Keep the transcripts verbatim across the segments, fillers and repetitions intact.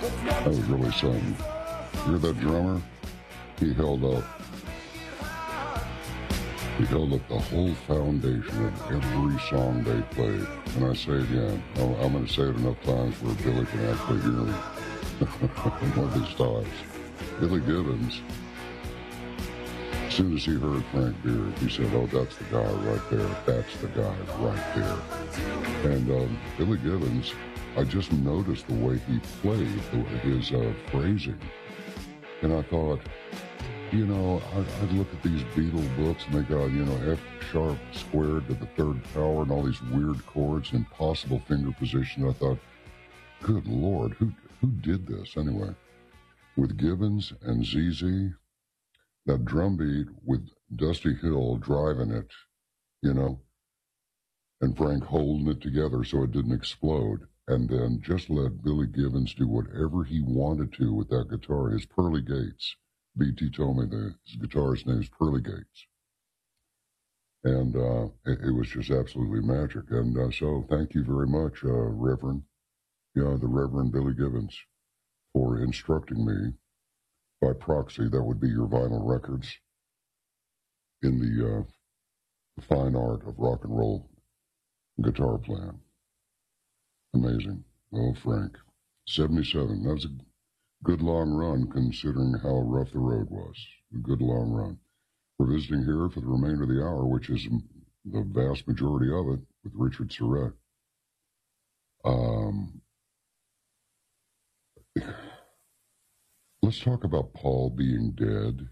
That was really something. You're the drummer? He held up. He held up the whole foundation of every song they played. And I say again, I'm, I'm going to say it enough times where Billy can actually hear me. One of his stops. Billy Gibbons. As soon as he heard Frank Beard, he said, oh, that's the guy right there. That's the guy right there. And um, Billy Gibbons, I just noticed the way he played, his uh, phrasing. And I thought, you know, I'd, I'd look at these Beatle books and they got, you know, F sharp squared to the third power and all these weird chords and impossible finger position. I thought, good Lord, who who did this anyway? With Gibbons and Z Z, that drum beat with Dusty Hill driving it, you know, and Frank holding it together so it didn't explode. And then just let Billy Gibbons do whatever he wanted to with that guitar. His Pearly Gates. B T told me that his guitarist's name is Pearly Gates. And uh, it, it was just absolutely magic. And uh, so thank you very much, uh, Reverend, yeah, the Reverend Billy Gibbons, for instructing me by proxy. That would be your vinyl records in the uh, fine art of rock and roll guitar playing. Amazing. Oh, Frank. seventy-seven. That was a good long run considering how rough the road was. A good long run. We're visiting here for the remainder of the hour, which is the vast majority of it, with Richard Surrett. Um, let's talk about Paul being dead.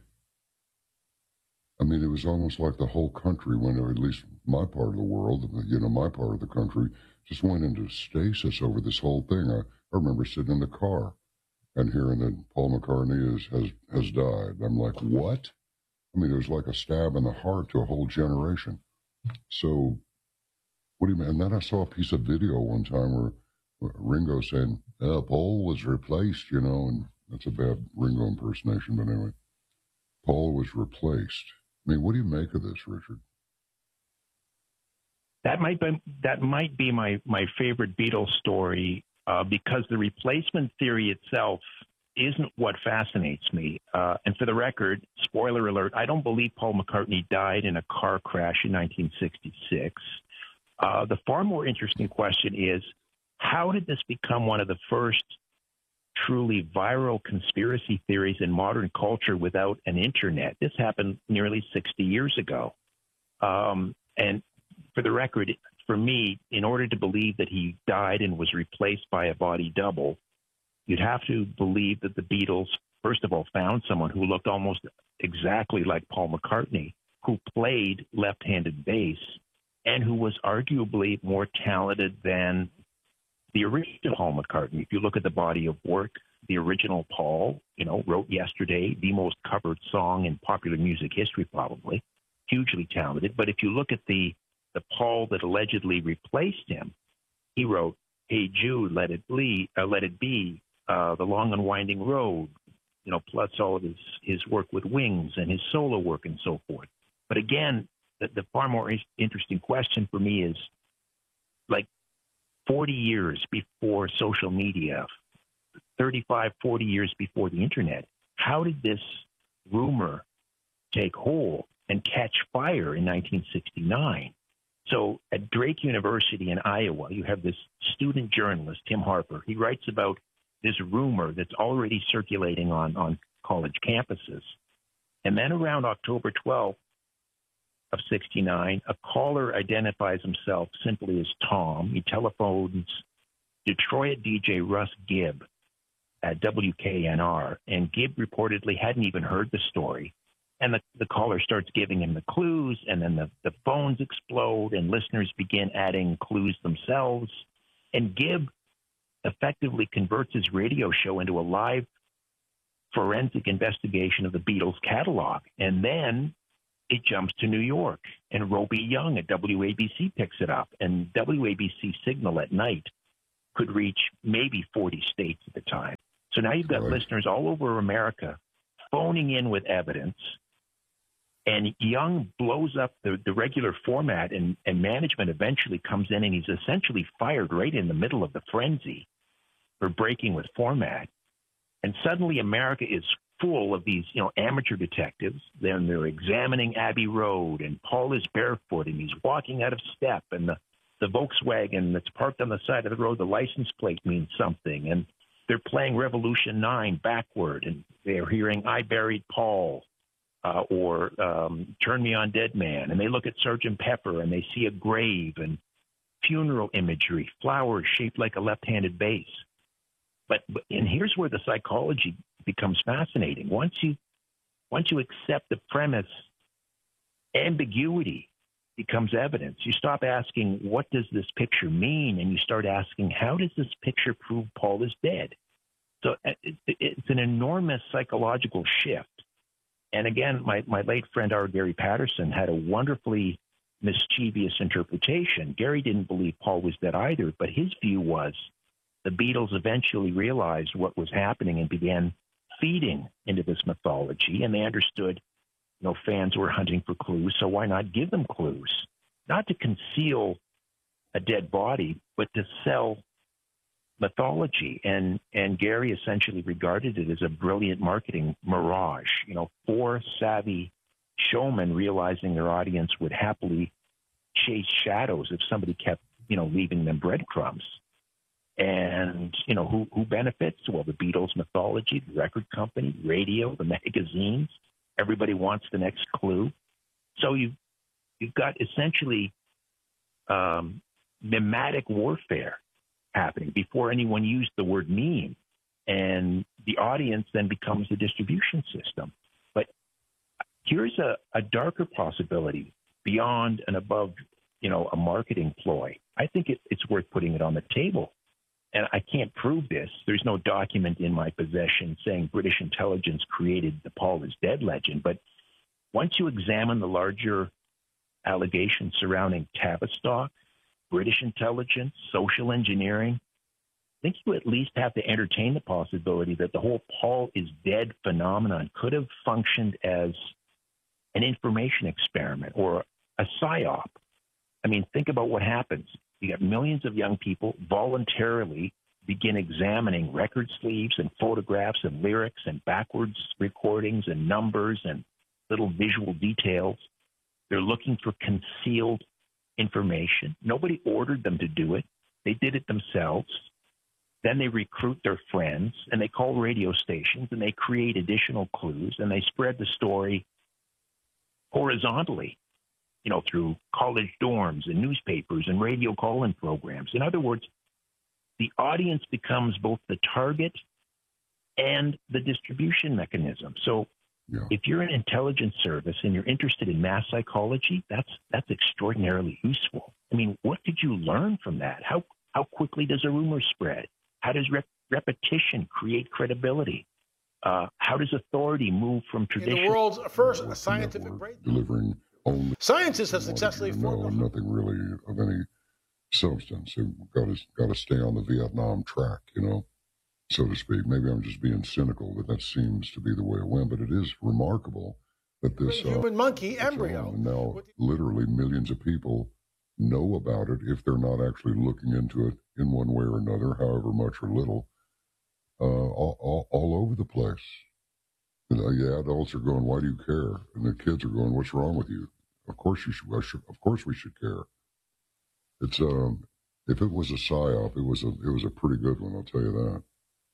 I mean, it was almost like the whole country went, or at least my part of the world, you know, my part of the country, just went into stasis over this whole thing. I, I remember sitting in the car and hearing that Paul McCartney is, has has died. I'm like, what? I mean, it was like a stab in the heart to a whole generation. So, what do you mean? And then I saw a piece of video one time where, where Ringo saying, uh, Paul was replaced, you know, and that's a bad Ringo impersonation, but anyway. Paul was replaced. I mean, what do you make of this, Richard? That might be that might be my, my favorite Beatles story uh, because the replacement theory itself isn't what fascinates me. Uh, and for the record, spoiler alert, I don't believe Paul McCartney died in a car crash in nineteen sixty-six. Uh, the far more interesting question is, how did this become one of the first truly viral conspiracy theories in modern culture without an internet? This happened nearly sixty years ago. Um, and for the record, for me, in order to believe that he died and was replaced by a body double, you'd have to believe that the Beatles, first of all, found someone who looked almost exactly like Paul McCartney, who played left-handed bass, and who was arguably more talented than the original Paul McCartney. If you look at the body of work, the original Paul, you know, wrote Yesterday, the most covered song in popular music history, probably, hugely talented. But if you look at the the Paul that allegedly replaced him, he wrote, Hey Jude, Let It Be, uh, Let It Be, uh, The Long and Winding Road, you know, plus all of his, his work with Wings and his solo work and so forth. But again, the, the far more interesting question for me is, like, forty years before social media, thirty-five, forty years before the internet, how did this rumor take hold and catch fire in nineteen sixty-nine? So at Drake University in Iowa, you have this student journalist, Tim Harper. He writes about this rumor that's already circulating on, on college campuses. And then around October twelfth of sixty-nine, a caller identifies himself simply as Tom. He telephones Detroit D J Russ Gibb at W K N R, and Gibb reportedly hadn't even heard the story. And the, the caller starts giving him the clues, and then the, the phones explode, and listeners begin adding clues themselves. And Gibb effectively converts his radio show into a live forensic investigation of the Beatles catalog. And then it jumps to New York, and Roby Young at W A B C picks it up. And W A B C signal at night could reach maybe forty states at the time. So now you've got right. listeners all over America phoning in with evidence. And Young blows up the, the regular format, and, and management eventually comes in, and he's essentially fired right in the middle of the frenzy for breaking with format. And suddenly America is full of these, you know, amateur detectives. Then they're examining Abbey Road, and Paul is barefoot, and he's walking out of step, and the, the Volkswagen that's parked on the side of the road, the license plate means something, and they're playing Revolution nine backward, and they're hearing I Buried Paul uh, or um, Turn Me On Dead Man, and they look at Sergeant Pepper, and they see a grave and funeral imagery, flowers shaped like a left-handed vase. But, but and here's where the psychology becomes fascinating. Once you once you accept the premise, ambiguity becomes evidence. You stop asking, what does this picture mean? And you start asking, how does this picture prove Paul is dead? So it, it, it's an enormous psychological shift. And again, my, my late friend, our Gary Patterson, had a wonderfully mischievous interpretation. Gary didn't believe Paul was dead either, but his view was the Beatles eventually realized what was happening and began feeding into this mythology, and they understood, you know, fans were hunting for clues, so why not give them clues? Not to conceal a dead body, but to sell mythology. And and Gary essentially regarded it as a brilliant marketing mirage. You know, four savvy showmen realizing their audience would happily chase shadows if somebody kept, you know, leaving them breadcrumbs. And, you know, who, who benefits? Well, the Beatles mythology, the record company, radio, the magazines. Everybody wants the next clue. So you've, you've got essentially um, mimetic warfare happening before anyone used the word meme. And the audience then becomes the distribution system. But here's a, a darker possibility beyond and above, you know, a marketing ploy. I think it, it's worth putting it on the table. And I can't prove this. There's no document in my possession saying British intelligence created the Paul is dead legend. But once you examine the larger allegations surrounding Tavistock, British intelligence, social engineering, I think you at least have to entertain the possibility that the whole Paul is dead phenomenon could have functioned as an information experiment or a psyop. I mean, think about what happens. You got millions of young people voluntarily begin examining record sleeves and photographs and lyrics and backwards recordings and numbers and little visual details. They're looking for concealed information. Nobody ordered them to do it. They did it themselves. Then they recruit their friends, and they call radio stations, and they create additional clues, and they spread the story horizontally, you know, through college dorms and newspapers and radio call-in programs. In other words, the audience becomes both the target and the distribution mechanism. So yeah. If you're an intelligence service and you're interested in mass psychology, that's that's extraordinarily useful. I mean, what did you learn from that? How how quickly does a rumor spread? How does rep- repetition create credibility? Uh, how does authority move from tradition? In the world's first scientific breakthrough, delivering only scientists have successfully no, and nothing really of any substance. You've got to got to stay on the Vietnam track, you know, so to speak. Maybe I'm just being cynical, but that seems to be the way it went. But it is remarkable that this human uh, monkey embryo, and now literally millions of people know about it if they're not actually looking into it in one way or another, however much or little, uh, all, all, all over the place. And uh, yeah, adults are going, "Why do you care?" And the kids are going, "What's wrong with you?" Of course you should. I should of course we should care. It's um, if it was a psyop, it was a it was a pretty good one. I'll tell you that.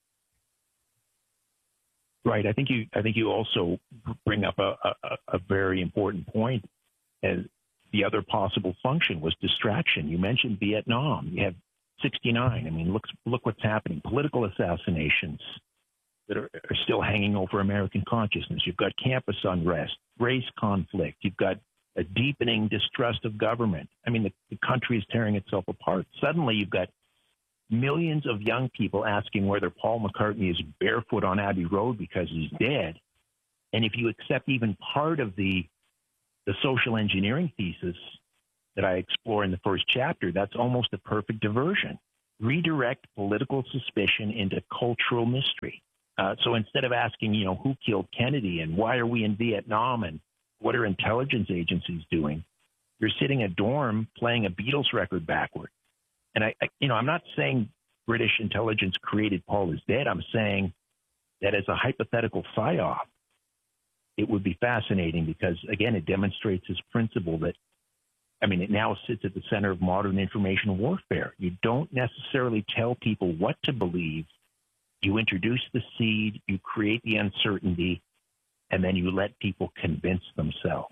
Right. I think you. I think you also bring up a, a, a very important point. As the other possible function was distraction. You mentioned Vietnam. You have sixty-nine. I mean, look look what's happening. Political assassinations that are, are still hanging over American consciousness. You've got campus unrest, race conflict. You've got a deepening distrust of government. I mean, the, the country is tearing itself apart. Suddenly, you've got millions of young people asking whether Paul McCartney is barefoot on Abbey Road because he's dead. And if you accept even part of the the social engineering thesis that I explore in the first chapter, that's almost a perfect diversion. Redirect political suspicion into cultural mystery. Uh, so instead of asking, you know, who killed Kennedy and why are we in Vietnam and what are intelligence agencies doing, you're sitting in a dorm playing a Beatles record backward. And I, I, you know, I'm not saying British intelligence created Paul is dead. I'm saying that as a hypothetical psyop, it would be fascinating because, again, it demonstrates this principle that, I mean, it now sits at the center of modern information warfare. You don't necessarily tell people what to believe. You introduce the seed, you create the uncertainty, and then you let people convince themselves.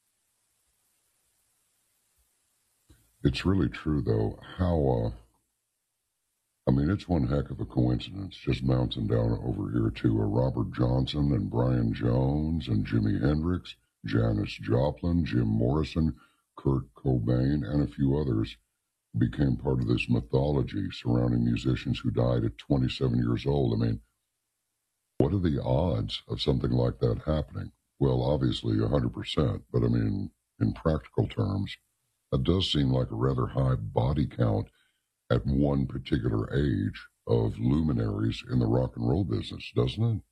It's really true, though, how, uh, I mean, it's one heck of a coincidence, just bouncing down over here to uh, Robert Johnson and Brian Jones and Jimi Hendrix, Janis Joplin, Jim Morrison, Kurt Cobain, and a few others became part of this mythology surrounding musicians who died at twenty-seven years old. I mean, what are the odds of something like that happening? Well, obviously one hundred percent, but I mean, in practical terms, that does seem like a rather high body count at one particular age of luminaries in the rock and roll business, doesn't it?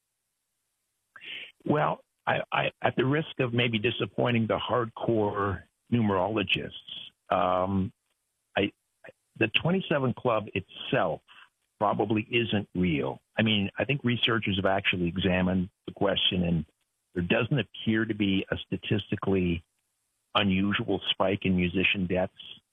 Well, I, I, at the risk of maybe disappointing the hardcore numerologists, um, I, the twenty-seven Club itself probably isn't real. I mean, I think researchers have actually examined the question, and there doesn't appear to be a statistically unusual spike in musician deaths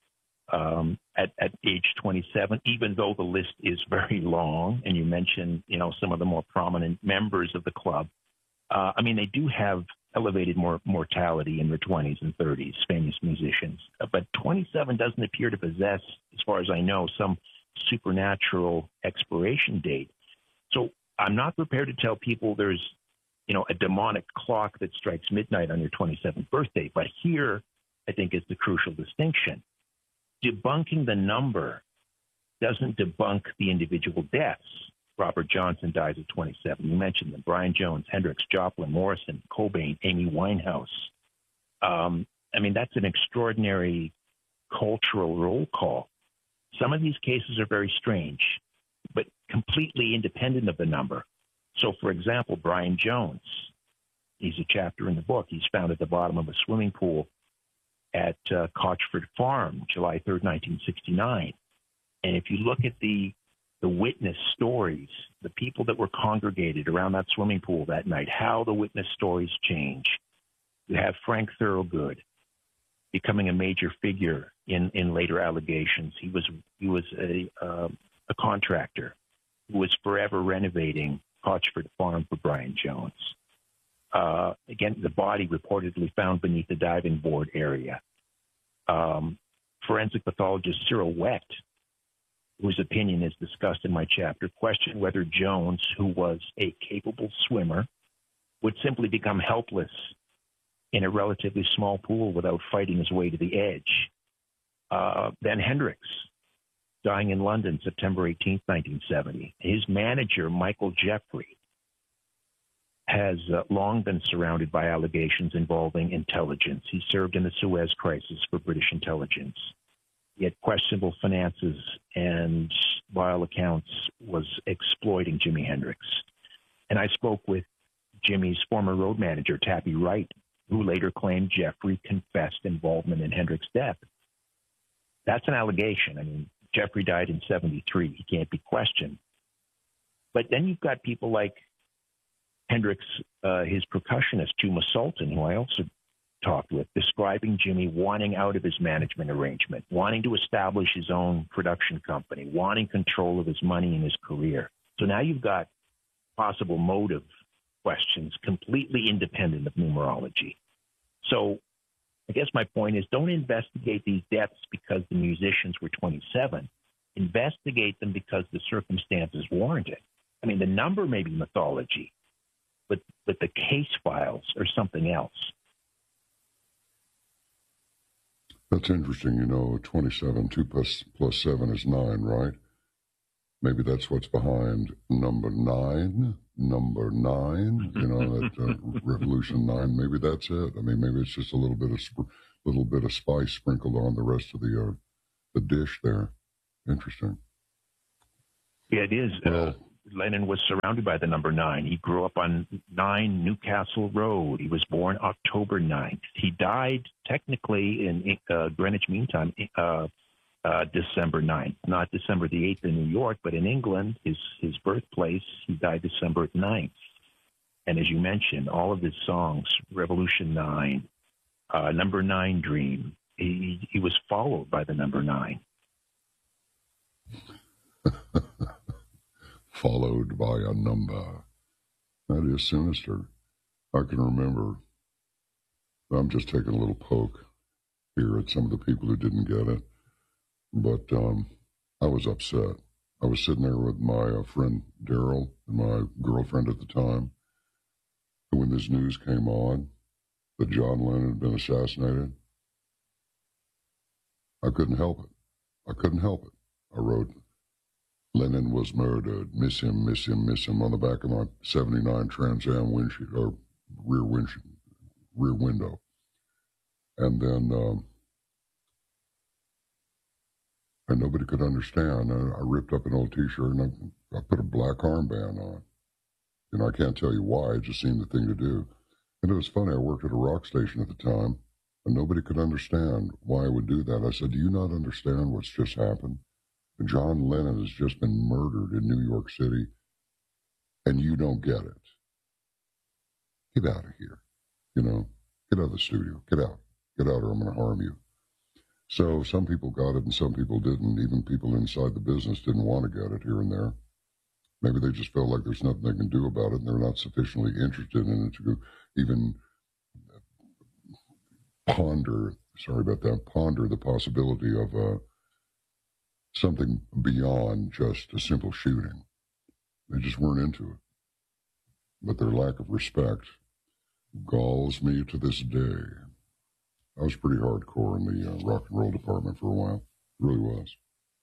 um, at, at age twenty-seven, even though the list is very long, and you mentioned, you know, some of the more prominent members of the club. Uh, I mean, they do have elevated more mortality in their twenties and thirties, famous musicians. Uh, but twenty-seven doesn't appear to possess, as far as I know, some supernatural expiration date. So I'm not prepared to tell people there's, you know, a demonic clock that strikes midnight on your twenty-seventh birthday. But here, I think, is the crucial distinction. Debunking the number doesn't debunk the individual deaths. Robert Johnson dies at twenty-seven. You mentioned them: Brian Jones, Hendrix, Joplin, Morrison, Cobain, Amy Winehouse. Um, I mean, that's an extraordinary cultural roll call. Some of these cases are very strange, but completely independent of the number. So, for example, Brian Jones, he's a chapter in the book. He's found at the bottom of a swimming pool at uh, Cochford Farm, July third, nineteen sixty-nine. And if you look at the the witness stories, the people that were congregated around that swimming pool that night, how the witness stories change. You have Frank Thorogood becoming a major figure in, in later allegations. He was he was a uh, a contractor who was forever renovating Cochford Farm for Brian Jones. Uh, again, the body reportedly found beneath the diving board area. Um, forensic pathologist Cyril Wett, whose opinion is discussed in my chapter, questioned whether Jones, who was a capable swimmer, would simply become helpless in a relatively small pool without fighting his way to the edge. Uh, then Hendrix, dying in London, September eighteenth, nineteen seventy. His manager, Michael Jeffrey, has uh, long been surrounded by allegations involving intelligence. He served in the Suez Crisis for British intelligence. He had questionable finances and, by all accounts, was exploiting Jimi Hendrix. And I spoke with Jimmy's former road manager, Tappy Wright, who later claimed Jeffrey confessed involvement in Hendrix's death. That's an allegation. I mean, Jeffrey died in seventy-three. He can't be questioned. But then you've got people like Hendrix, uh, his percussionist, Juma Sultan, who I also talked with, describing Jimmy wanting out of his management arrangement, wanting to establish his own production company, wanting control of his money and his career. So now you've got possible motive questions completely independent of numerology. So I guess my point is, don't investigate these deaths because the musicians were twenty-seven. Investigate them because the circumstances warrant it. I mean, the number may be mythology, but, but the case files are something else. That's interesting. You know, twenty-seven, two plus, plus seven is nine, right? Maybe that's what's behind number nine, number nine, you know, that uh, Revolution nine. Maybe that's it. I mean, maybe it's just a little bit of sp- little bit of spice sprinkled on the rest of the uh, the dish there. Interesting. Yeah, it is. Well, uh, Lennon was surrounded by the number nine. He grew up on nine Newcastle Road. He was born October ninth. He died technically in uh, Greenwich Mean Time, uh, uh, December ninth, not December the eighth in New York, but in England, his, his birthplace, he died December ninth. And as you mentioned, all of his songs, Revolution nine, uh, Number Nine Dream, he, he was followed by the number nine. Followed by a number. That is sinister. I can remember, I'm just taking a little poke here at some of the people who didn't get it, but um, I was upset. I was sitting there with my uh, friend Daryl and my girlfriend at the time, and when this news came on that John Lennon had been assassinated, I couldn't help it. I couldn't help it. I wrote, Lennon was murdered, miss him, miss him, miss him, on the back of my seventy-nine Trans Am windshield, or rear windshield, rear window. And then, um, and nobody could understand. I, I ripped up an old T-shirt and I, I put a black armband on. You know, I can't tell you why, it just seemed the thing to do. And it was funny, I worked at a rock station at the time, and nobody could understand why I would do that. I said, do you not understand what's just happened? John Lennon has just been murdered in New York City, and you don't get it. Get out of here. You know, get out of the studio. Get out. Get out or I'm going to harm you. So some people got it and some people didn't. Even people inside the business didn't want to get it here and there. Maybe they just felt like there's nothing they can do about it, and they're not sufficiently interested in it to even ponder, sorry about that, ponder the possibility of uh, something beyond just a simple shooting. They just weren't into it. But their lack of respect galls me to this day. I was pretty hardcore in the uh, rock and roll department for a while. It really was.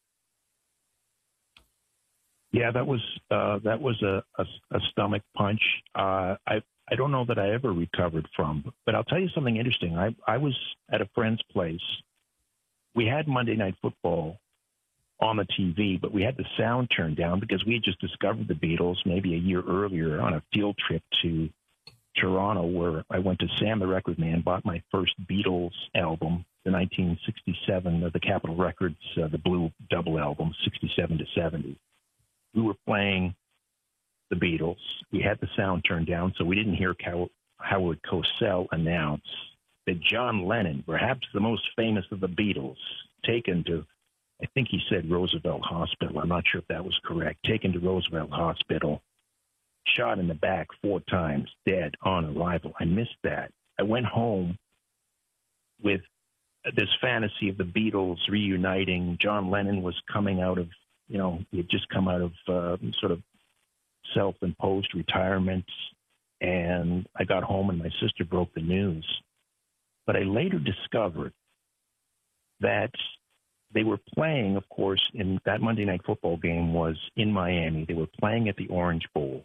Yeah, that was uh, that was a, a, a stomach punch. Uh, I I don't know that I ever recovered from, but I'll tell you something interesting. I I was at a friend's place. We had Monday Night Football on the T V, but we had the sound turned down because we had just discovered the Beatles maybe a year earlier on a field trip to Toronto, where I went to Sam the Record Man, bought my first Beatles album, the nineteen sixty-seven of the Capitol Records, uh, the Blue Double album, sixty-seven to seventy. We were playing the Beatles. We had the sound turned down, so we didn't hear Cow- Howard Cosell announce that John Lennon, perhaps the most famous of the Beatles, taken to, I think he said Roosevelt Hospital. I'm not sure if that was correct. Taken to Roosevelt Hospital, shot in the back four times, dead on arrival. I missed that. I went home with this fantasy of the Beatles reuniting. John Lennon was coming out of, you know, he had just come out of uh, sort of self-imposed retirement, and I got home and my sister broke the news. But I later discovered that they were playing, of course, in that Monday Night Football game was in Miami. They were playing at the Orange Bowl.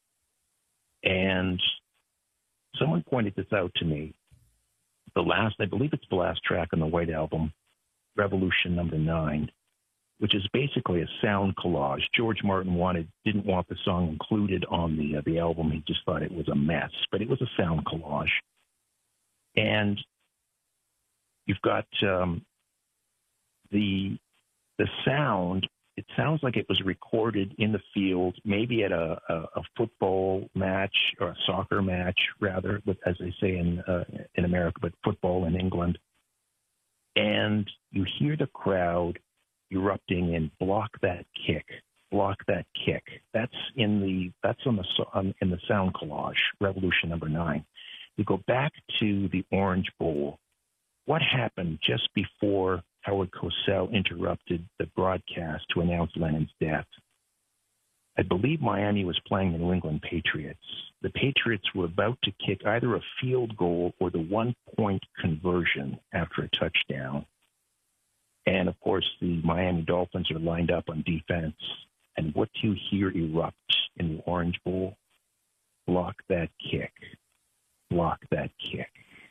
And someone pointed this out to me. The last, I believe it's the last track on the White Album, Revolution Number Nine, which is basically a sound collage. George Martin wanted, didn't want the song included on the uh, the album. He just thought it was a mess, but it was a sound collage. And you've got um, the the sound. It sounds like it was recorded in the field, maybe at a, a, a football match or a soccer match, rather, but as they say in uh, in America, but football in England. And you hear the crowd erupting in "Block That Kick, Block That Kick." That's in the that's on the on, in the sound collage, Revolution Number Nine. We go back to the Orange Bowl. What happened just before Howard Cosell interrupted the broadcast to announce Lennon's death? I believe Miami was playing the New England Patriots. The Patriots were about to kick either a field goal or the one-point conversion after a touchdown. And, of course, the Miami Dolphins are lined up on defense. And what do you hear erupt in the Orange Bowl? Block that kick. Block that kick.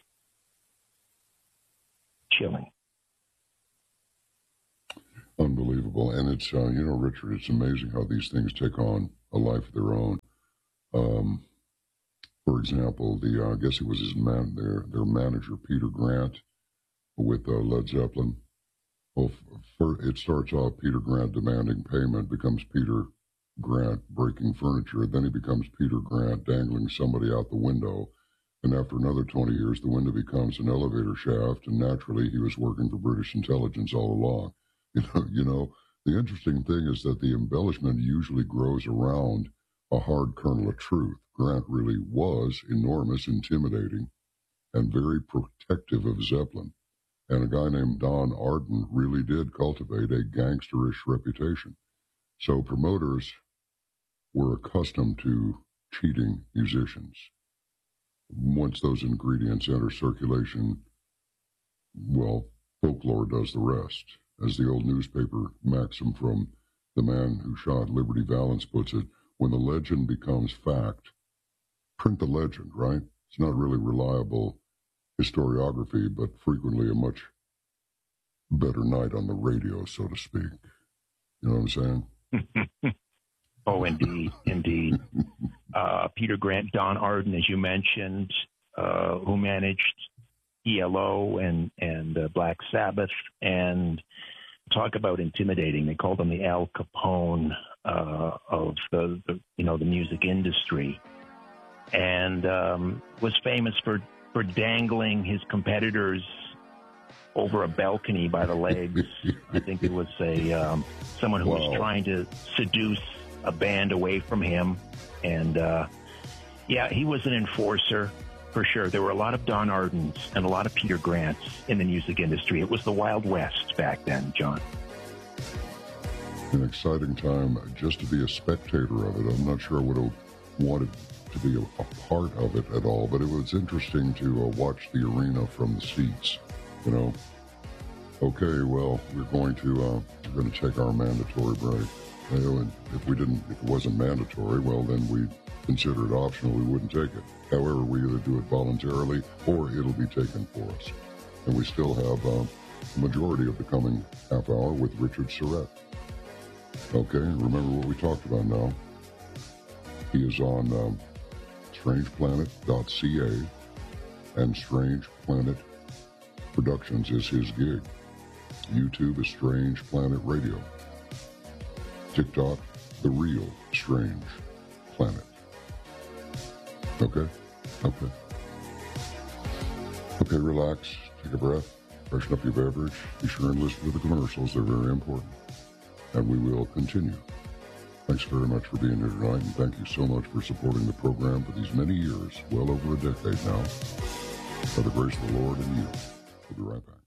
Chilling. Unbelievable. And it's, uh, you know, Richard, it's amazing how these things take on a life of their own. Um, for example, the uh, I guess it was his man, their, their manager, Peter Grant, with uh, Led Zeppelin. Well, for, it starts off Peter Grant demanding payment, becomes Peter Grant breaking furniture, then he becomes Peter Grant dangling somebody out the window, and after another twenty years, the window becomes an elevator shaft, and naturally he was working for British intelligence all along. You know, you know, the interesting thing is that the embellishment usually grows around a hard kernel of truth. Grant really was enormous, intimidating, and very protective of Zeppelin. And a guy named Don Arden really did cultivate a gangsterish reputation. So promoters were accustomed to cheating musicians. Once those ingredients enter circulation, well, folklore does the rest. As the old newspaper maxim from the man who shot Liberty Valance puts it, when the legend becomes fact, print the legend, right? It's not really reliable historiography, but frequently a much better night on the radio, so to speak. You know what I'm saying? Oh, indeed, indeed. Uh, Peter Grant, Don Arden, as you mentioned, uh, who managed E L O and, and uh, Black Sabbath, and talk about intimidating. They called him the Al Capone uh, of the, the, you know, the music industry, and um, was famous for, for dangling his competitors over a balcony by the legs. I think it was a um, someone who wow. was trying to seduce a band away from him. And, uh, yeah, he was an enforcer for sure. There were a lot of Don Ardens and a lot of Peter Grants in the music industry. It was the Wild West back then, John. An exciting time just to be a spectator of it. I'm not sure I would have wanted to be a, a part of it at all, but it was interesting to uh, watch the arena from the seats, you know. Okay, well, we're going to uh, we're going to take our mandatory break. You know, and if we didn't, if it wasn't mandatory, well, then we'd consider it optional. We wouldn't take it. However, we either do it voluntarily or it'll be taken for us. And we still have uh, the majority of the coming half hour with Richard Surrett. Okay, remember what we talked about now. He is on um, strange planet dot c a, and Strange Planet Productions is his gig. YouTube is Strange Planet Radio. TikTok, The Real Strange Planet. Okay? Okay. Okay, relax, take a breath, freshen up your beverage. Be sure and listen to the commercials. They're very important. And we will continue. Thanks very much for being here tonight, and thank you so much for supporting the program for these many years, well over a decade now. By the grace of the Lord and you. We'll be right back.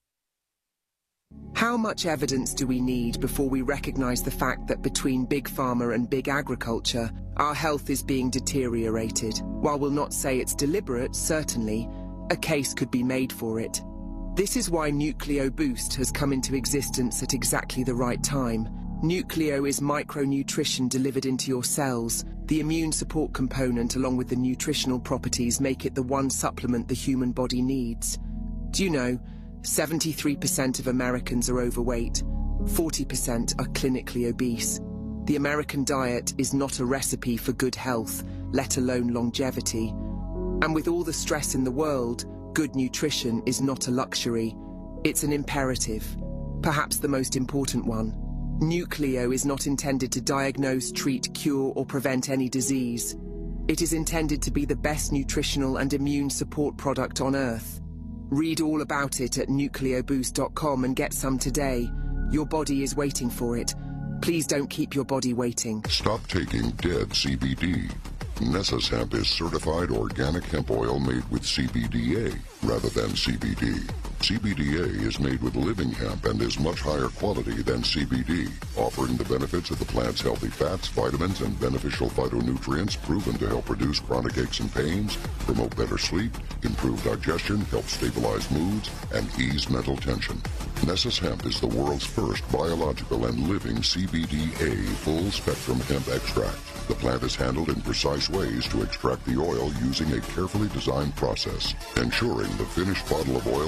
How much evidence do we need before we recognize the fact that between big pharma and big agriculture, our health is being deteriorated? While we'll not say it's deliberate, certainly, a case could be made for it. This is why Nucleo Boost has come into existence at exactly the right time. Nucleo is micronutrition delivered into your cells. The immune support component along with the nutritional properties make it the one supplement the human body needs. Do you know, seventy-three percent of Americans are overweight, forty percent are clinically obese. The American diet is not a recipe for good health, let alone longevity. And with all the stress in the world, good nutrition is not a luxury. It's an imperative, perhaps the most important one. Nucleo is not intended to diagnose, treat, cure, or prevent any disease. It is intended to be the best nutritional and immune support product on Earth. Read all about it at nucleo boost dot com and get some today. Your body is waiting for it. Please don't keep your body waiting. Stop taking dead C B D. Nessus Hemp is certified organic hemp oil made with C B D A rather than C B D. C B D A is made with living hemp and is much higher quality than C B D, offering the benefits of the plant's healthy fats, vitamins, and beneficial phytonutrients proven to help reduce chronic aches and pains, promote better sleep, improve digestion, help stabilize moods, and ease mental tension. Nessus Hemp is the world's first biological and living C B D A full-spectrum hemp extract. The plant is handled in precise ways to extract the oil using a carefully designed process, ensuring the finished bottle of oil contains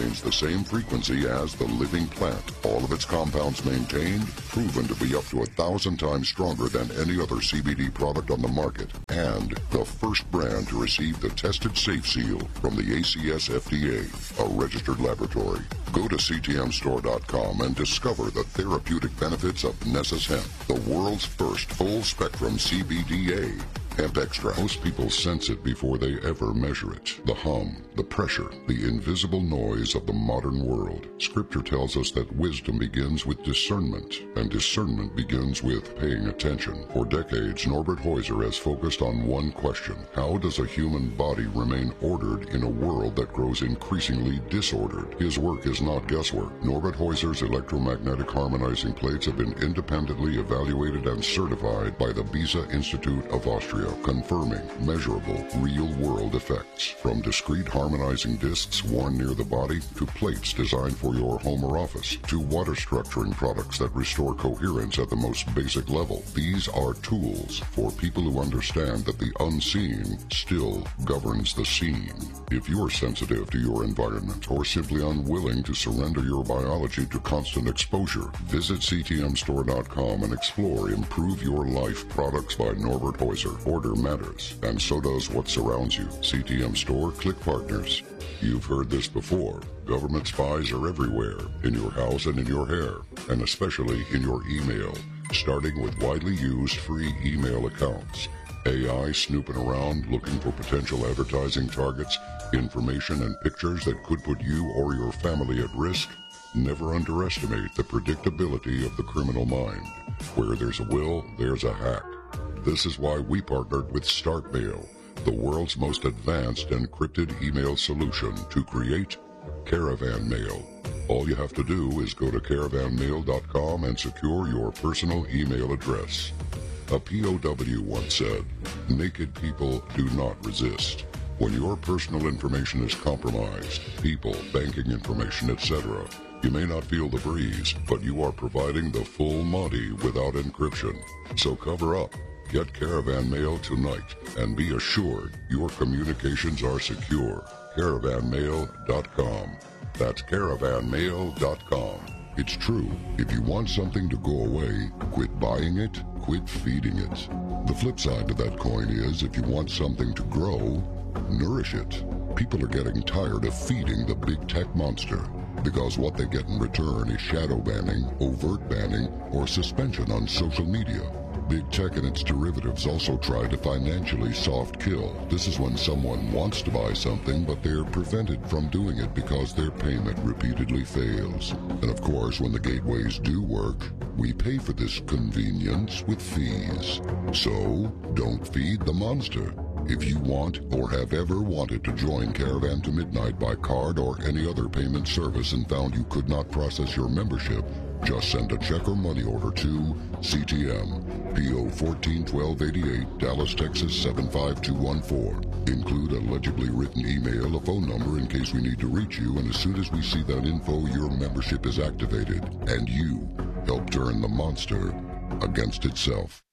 contains the same frequency as the living plant. All of its compounds maintained, proven to be up to a thousand times stronger than any other C B D product on the market, and the first brand to receive the tested safe seal from the A C S F D A, a registered laboratory. Go to C T M store dot com and discover the therapeutic benefits of Nessus Hemp, the world's first full-spectrum C B D A. Hemp extract. Most people sense it before they ever measure it. The hum, the pressure, the invisible noise of the modern world. Scripture tells us that wisdom begins with discernment, and discernment begins with paying attention. For decades, Norbert Heuser has focused on one question: how does a human body remain ordered in a world that grows increasingly disordered? His work is not guesswork. Norbert Heuser's electromagnetic harmonizing plates have been independently evaluated and certified by the Beza Institute of Austria, confirming measurable, real-world effects. From discrete harmonizing discs worn near the body, to plates designed for your home or office, to water structuring products that restore coherence at the most basic level. These are tools for people who understand that the unseen still governs the seen. If you're sensitive to your environment, or simply unwilling to surrender your biology to constant exposure, visit C T M store dot com and explore Improve Your Life products by Norbert Heuser. Order matters, and so does what surrounds you. C T M Store, click partners. You've heard this before. Government spies are everywhere, in your house and in your hair, and especially in your email, starting with widely used free email accounts. A I snooping around looking for potential advertising targets, information and pictures that could put you or your family at risk. Never underestimate the predictability of the criminal mind. Where there's a will, there's a hack. This is why we partnered with StartMail, the world's most advanced encrypted email solution, to create Caravan Mail. All you have to do is go to caravan mail dot com and secure your personal email address. A P O W once said, "Naked people do not resist." When your personal information is compromised, people, banking information, et cetera, you may not feel the breeze, but you are providing the full Monty without encryption. So cover up. Get Caravan Mail tonight and be assured your communications are secure. caravan mail dot com. That's caravan mail dot com. It's true. If you want something to go away, quit buying it, quit feeding it. The flip side to that coin is, if you want something to grow, nourish it. People are getting tired of feeding the big tech monster, because what they get in return is shadow banning, overt banning, or suspension on social media. Big tech and its derivatives also try to financially soft kill. This is when someone wants to buy something, but they're prevented from doing it because their payment repeatedly fails. And of course, when the gateways do work, we pay for this convenience with fees. So, don't feed the monster. If you want or have ever wanted to join Caravan to Midnight by card or any other payment service and found you could not process your membership, just send a check or money order to C T M, P O fourteen twelve eighty-eight, Dallas, Texas seven five two one four. Include a legibly written email, a phone number in case we need to reach you, and as soon as we see that info, your membership is activated, and you help turn the monster against itself.